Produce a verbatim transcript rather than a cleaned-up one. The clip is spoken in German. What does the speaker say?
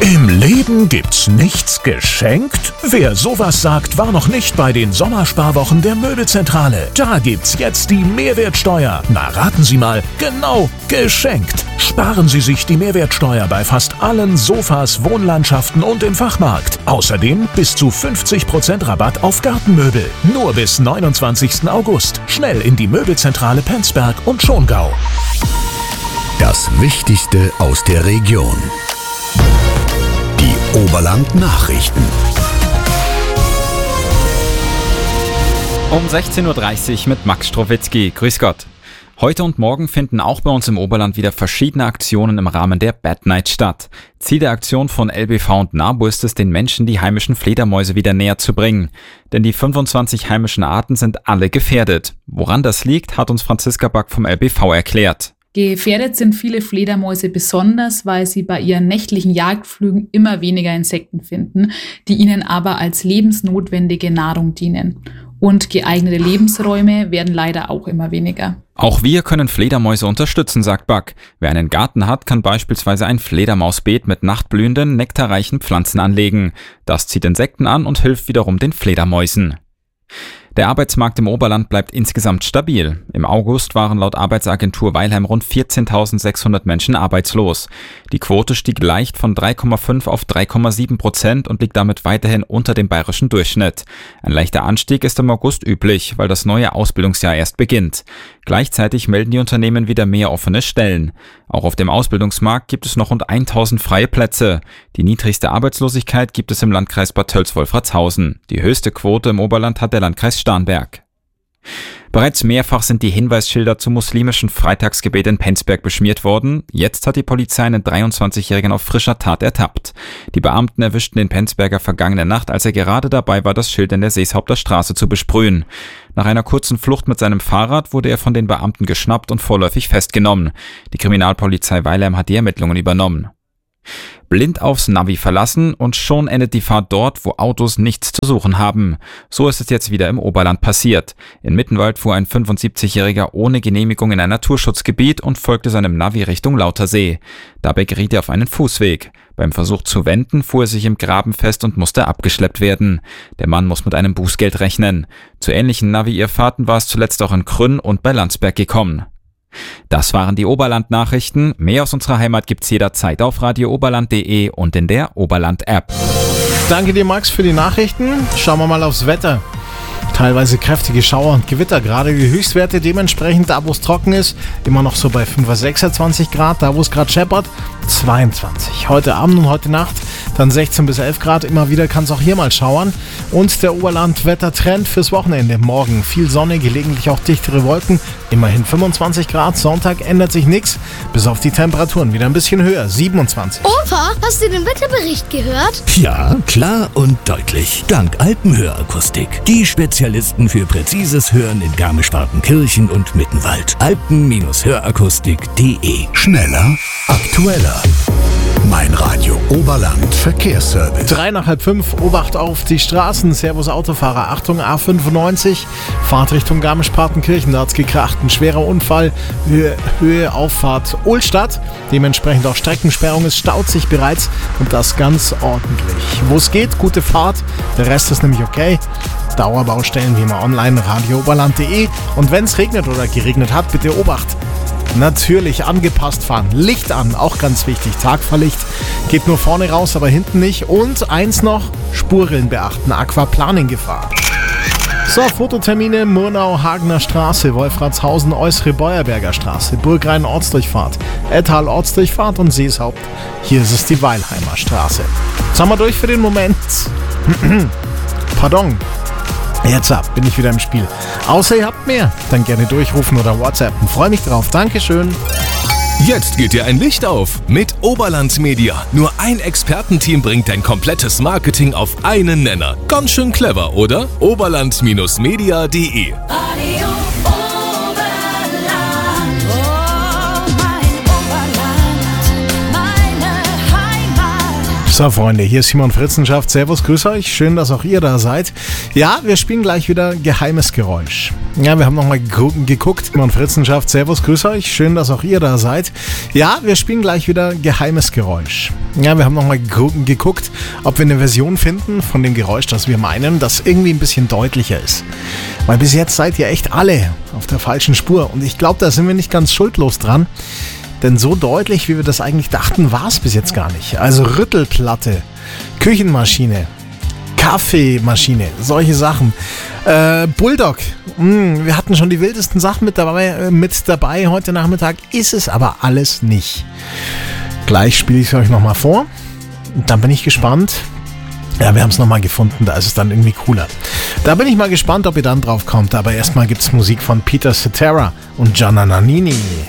Im Leben gibt's nichts geschenkt? Wer sowas sagt, war noch nicht bei den Sommersparwochen der Möbelzentrale. Da gibt's jetzt die Mehrwertsteuer. Na, raten Sie mal, genau, geschenkt. Sparen Sie sich die Mehrwertsteuer bei fast allen Sofas, Wohnlandschaften und im Fachmarkt. Außerdem bis zu fünfzig Prozent Rabatt auf Gartenmöbel. Nur bis neunundzwanzigsten August. Schnell in die Möbelzentrale Penzberg und Schongau. Das Wichtigste aus der Region. Die Oberland-Nachrichten. Um sechzehn Uhr dreißig mit Max Strowitzki. Grüß Gott. Heute und morgen finden auch bei uns im Oberland wieder verschiedene Aktionen im Rahmen der Bad Night statt. Ziel der Aktion von L B V und NABU ist es, den Menschen die heimischen Fledermäuse wieder näher zu bringen. Denn die fünfundzwanzig heimischen Arten sind alle gefährdet. Woran das liegt, hat uns Franziska Back vom L B V erklärt. Gefährdet sind viele Fledermäuse besonders, weil sie bei ihren nächtlichen Jagdflügen immer weniger Insekten finden, die ihnen aber als lebensnotwendige Nahrung dienen. Und geeignete Lebensräume werden leider auch immer weniger. Auch wir können Fledermäuse unterstützen, sagt Back. Wer einen Garten hat, kann beispielsweise ein Fledermausbeet mit nachtblühenden, nektarreichen Pflanzen anlegen. Das zieht Insekten an und hilft wiederum den Fledermäusen. Der Arbeitsmarkt im Oberland bleibt insgesamt stabil. Im August waren laut Arbeitsagentur Weilheim rund vierzehntausendsechshundert Menschen arbeitslos. Die Quote stieg leicht von drei Komma fünf auf drei Komma sieben Prozent und liegt damit weiterhin unter dem bayerischen Durchschnitt. Ein leichter Anstieg ist im August üblich, weil das neue Ausbildungsjahr erst beginnt. Gleichzeitig melden die Unternehmen wieder mehr offene Stellen. Auch auf dem Ausbildungsmarkt gibt es noch rund tausend freie Plätze. Die niedrigste Arbeitslosigkeit gibt es im Landkreis Bad Tölz-Wolfratshausen. Die höchste Quote im Oberland hat der Landkreis Starnberg. Bereits mehrfach sind die Hinweisschilder zum muslimischen Freitagsgebet in Penzberg beschmiert worden. Jetzt hat die Polizei einen dreiundzwanzigjährigen auf frischer Tat ertappt. Die Beamten erwischten den Penzberger vergangene Nacht, als er gerade dabei war, das Schild in der Seeshaupter Straße zu besprühen. Nach einer kurzen Flucht mit seinem Fahrrad wurde er von den Beamten geschnappt und vorläufig festgenommen. Die Kriminalpolizei Weilheim hat die Ermittlungen übernommen. Blind aufs Navi verlassen und schon endet die Fahrt dort, wo Autos nichts zu suchen haben. So ist es jetzt wieder im Oberland passiert. In Mittenwald fuhr ein fünfundsiebzigjähriger ohne Genehmigung in ein Naturschutzgebiet und folgte seinem Navi Richtung Lautersee. Dabei geriet er auf einen Fußweg. Beim Versuch zu wenden fuhr er sich im Graben fest und musste abgeschleppt werden. Der Mann muss mit einem Bußgeld rechnen. Zu ähnlichen Navi-Irrfahrten war es zuletzt auch in Krünn und bei Landsberg gekommen. Das waren die Oberland-Nachrichten. Mehr aus unserer Heimat gibt's jederzeit auf radio oberland punkt de und in der Oberland-App. Danke dir, Max, für die Nachrichten. Schauen wir mal aufs Wetter. Teilweise kräftige Schauer und Gewitter, gerade die Höchstwerte dementsprechend, da wo es trocken ist, immer noch so bei fünfundsechsundzwanzig Grad, da wo es gerade scheppert, zweiundzwanzig. Heute Abend und heute Nacht dann sechzehn bis elf Grad, immer wieder kann es auch hier mal schauern. Und der Oberland-Wettertrend fürs Wochenende. Morgen viel Sonne, gelegentlich auch dichtere Wolken, immerhin fünfundzwanzig Grad. Sonntag ändert sich nichts, bis auf die Temperaturen wieder ein bisschen höher, siebenundzwanzig. Opa, hast du den Wetterbericht gehört? Ja, klar und deutlich. Dank Alpenhörakustik. Die Spezialisten für präzises Hören in Garmisch-Partenkirchen und Mittenwald. alpen hörakustik punkt de. Schneller, aktueller. Mein Radio Oberland Verkehrsservice. Drei nach halb fünf, Obacht auf die Straßen. Servus Autofahrer, Achtung, A fünfundneunzig, Fahrt Richtung Garmisch-Partenkirchen. Da hat's gekracht, ein schwerer Unfall, Höhe, Höhe Auffahrt Ohlstadt. Dementsprechend auch Streckensperrung, es staut sich bereits und das ganz ordentlich. Wo es geht, gute Fahrt, der Rest ist nämlich okay. Dauerbaustellen wie immer online, radio oberland punkt de. Und wenn es regnet oder geregnet hat, bitte Obacht. Natürlich angepasst fahren. Licht an, auch ganz wichtig. Tagfahrlicht geht nur vorne raus, aber hinten nicht. Und eins noch, Spurrillen beachten. Aquaplaning-Gefahr. So, Fototermine: Murnau, Hagener Straße, Wolfratshausen, Äußere Beuerberger Straße, Burgrhein Ortsdurchfahrt, Ettal Ortsdurchfahrt und Seeshaupt. Hier ist es die Weilheimer Straße. Jetzt haben wir durch für den Moment. Pardon. Jetzt ab, bin ich wieder im Spiel. Außer ihr habt mehr, dann gerne durchrufen oder WhatsAppen. Freue mich drauf. Dankeschön. Jetzt geht dir ein Licht auf mit Oberland Media. Nur ein Expertenteam bringt dein komplettes Marketing auf einen Nenner. Ganz schön clever, oder? oberland Media punkt de. So, Freunde, hier ist Simon Fritzenschaft. Servus, grüß euch. Schön, dass auch ihr da seid. Ja, wir spielen gleich wieder Geheimes Geräusch. Ja, wir haben nochmal geguckt. Simon Fritzenschaft, servus, grüß euch. Schön, dass auch ihr da seid. Ja, wir spielen gleich wieder Geheimes Geräusch. Ja, wir haben nochmal geguckt, ob wir eine Version finden von dem Geräusch, das wir meinen, das irgendwie ein bisschen deutlicher ist. Weil bis jetzt seid ihr echt alle auf der falschen Spur. Und ich glaube, da sind wir nicht ganz schuldlos dran. Denn so deutlich, wie wir das eigentlich dachten, war es bis jetzt gar nicht. Also Rüttelplatte, Küchenmaschine, Kaffeemaschine, solche Sachen. Äh, Bulldog, mh, wir hatten schon die wildesten Sachen mit dabei, äh, mit dabei heute Nachmittag, ist es aber alles nicht. Gleich spiele ich es euch nochmal vor und dann bin ich gespannt. Ja, wir haben es nochmal gefunden, da ist es dann irgendwie cooler. Da bin ich mal gespannt, ob ihr dann drauf kommt, aber erstmal gibt es Musik von Peter Cetera und Gianna Nannini.